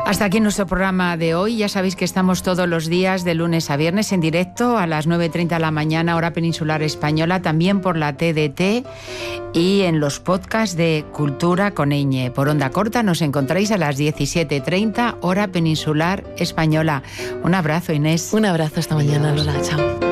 Hasta aquí nuestro programa de hoy. Ya sabéis que estamos todos los días de lunes a viernes en directo a las 9:30 de la mañana, hora peninsular española, también por la TDT y en los podcasts de Cultura con Eñe. Por onda corta nos encontráis a las 17:30, hora peninsular española. Un abrazo, Inés. Un abrazo, hasta mañana, Lola. Chao.